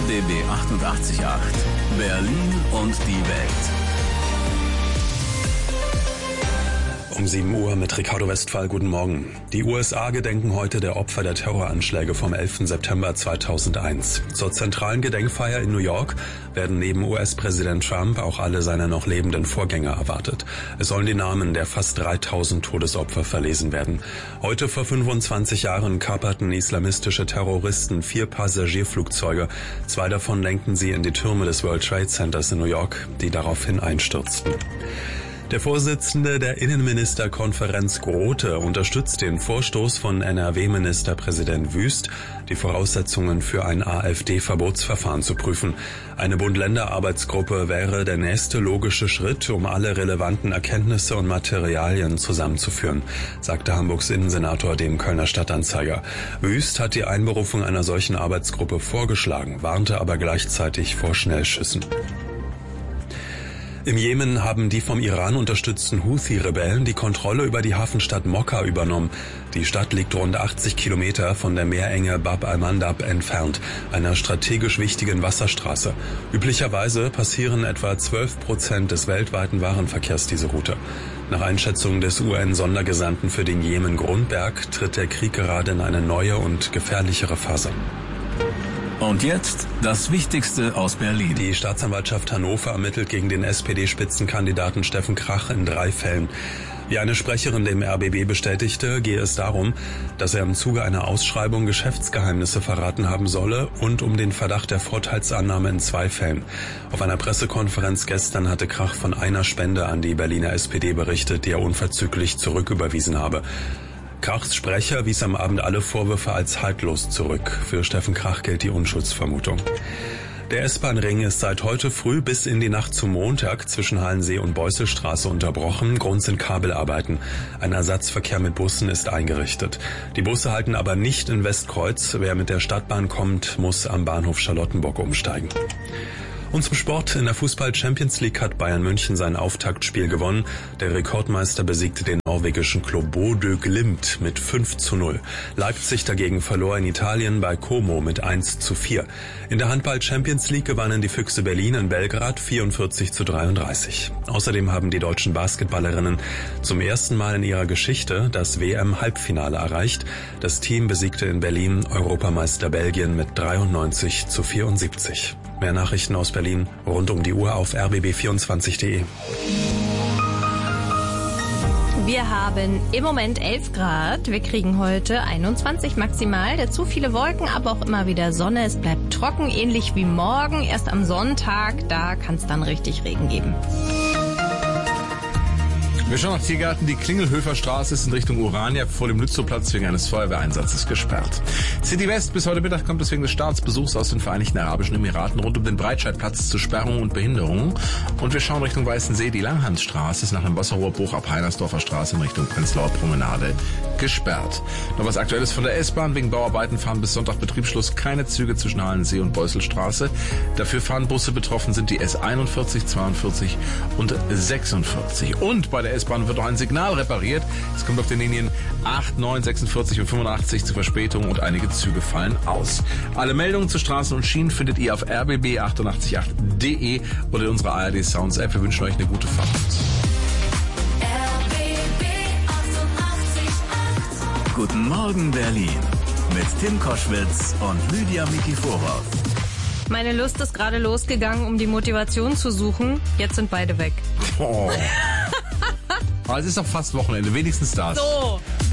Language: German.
RBB 88.8 Berlin und die Welt. Um 7 Uhr mit Ricardo Westphal. Guten Morgen. Die USA gedenken heute der Opfer der Terroranschläge vom 11. September 2001. Zur zentralen Gedenkfeier in New York werden neben US-Präsident Trump auch alle seine noch lebenden Vorgänger erwartet. Es sollen die Namen der fast 3000 Todesopfer verlesen werden. Heute vor 25 Jahren kaperten islamistische Terroristen 4 Passagierflugzeuge. 2 davon lenkten sie in die Türme des World Trade Centers in New York, die daraufhin einstürzten. Der Vorsitzende der Innenministerkonferenz Grote unterstützt den Vorstoß von NRW-Ministerpräsident Wüst, die Voraussetzungen für ein AfD-Verbotsverfahren zu prüfen. Eine Bund-Länder-Arbeitsgruppe wäre der nächste logische Schritt, um alle relevanten Erkenntnisse und Materialien zusammenzuführen, sagte Hamburgs Innensenator dem Kölner Stadtanzeiger. Wüst hat die Einberufung einer solchen Arbeitsgruppe vorgeschlagen, warnte aber gleichzeitig vor Schnellschüssen. Im Jemen haben die vom Iran unterstützten Houthi-Rebellen die Kontrolle über die Hafenstadt Mokka übernommen. Die Stadt liegt rund 80 Kilometer von der Meerenge Bab al-Mandab entfernt, einer strategisch wichtigen Wasserstraße. Üblicherweise passieren etwa 12% des weltweiten Warenverkehrs diese Route. Nach Einschätzung des UN-Sondergesandten für den Jemen Grundberg tritt der Krieg gerade in eine neue und gefährlichere Phase. Und jetzt das Wichtigste aus Berlin. Die Staatsanwaltschaft Hannover ermittelt gegen den SPD-Spitzenkandidaten Steffen Krach in 3 Fällen. Wie eine Sprecherin dem RBB bestätigte, gehe es darum, dass er im Zuge einer Ausschreibung Geschäftsgeheimnisse verraten haben solle und um den Verdacht der Vorteilsannahme in 2 Fällen. Auf einer Pressekonferenz gestern hatte Krach von einer Spende an die Berliner SPD berichtet, die er unverzüglich zurücküberwiesen habe. Krachs Sprecher wies am Abend alle Vorwürfe als haltlos zurück. Für Steffen Krach gilt die Unschuldsvermutung. Der S-Bahn-Ring ist seit heute früh bis in die Nacht zum Montag zwischen Hallensee und Beuselstraße unterbrochen. Grund sind Kabelarbeiten. Ein Ersatzverkehr mit Bussen ist eingerichtet. Die Busse halten aber nicht in Westkreuz. Wer mit der Stadtbahn kommt, muss am Bahnhof Charlottenburg umsteigen. Und zum Sport. In der Fußball-Champions League hat Bayern München sein Auftaktspiel gewonnen. Der Rekordmeister besiegte den norwegischen Club Bodø Glimt mit 5:0. Leipzig dagegen verlor in Italien bei Como mit 1:4. In der Handball-Champions League gewannen die Füchse Berlin in Belgrad 44:33. Außerdem haben die deutschen Basketballerinnen zum ersten Mal in ihrer Geschichte das WM-Halbfinale erreicht. Das Team besiegte in Berlin Europameister Belgien mit 93:74. Mehr Nachrichten aus Berlin rund um die Uhr auf rbb24.de. Wir haben im Moment 11 Grad. Wir kriegen heute 21 maximal. Dazu viele Wolken, aber auch immer wieder Sonne. Es bleibt trocken, ähnlich wie morgen. Erst am Sonntag, da kann es dann richtig Regen geben. Wir schauen nach Tiergarten. Die Klingelhöfer Straße ist in Richtung Urania vor dem Lützowplatz wegen eines Feuerwehreinsatzes gesperrt. City West bis heute Mittag kommt es wegen des Staatsbesuchs aus den Vereinigten Arabischen Emiraten rund um den Breitscheidplatz zu Sperrungen und Behinderungen. Und wir schauen Richtung Weißensee. Die Langhansstraße ist nach dem Wasserrohrbruch ab Heinersdorfer Straße in Richtung Prenzlauer Promenade gesperrt. Noch was Aktuelles von der S-Bahn. Wegen Bauarbeiten fahren bis Sonntag Betriebsschluss keine Züge zwischen Hallensee und Beuselstraße. Dafür fahren Busse. Betroffen sind die S41, 42 und 46. Und bei der S-Bahn wird noch ein Signal repariert. Es kommt auf den Linien 8, 9, 46 und 85 zu Verspätungen und einige Züge fallen aus. Alle Meldungen zu Straßen und Schienen findet ihr auf rbb888.de oder in unserer ARD Sounds App. Wir wünschen euch eine gute Fahrt. Guten Morgen Berlin mit Tim Koschwitz und Lydia Mikiforov. Meine Lust ist gerade losgegangen, um die Motivation zu suchen. Jetzt sind beide weg. Oh. Aber es ist doch fast Wochenende, wenigstens das. So.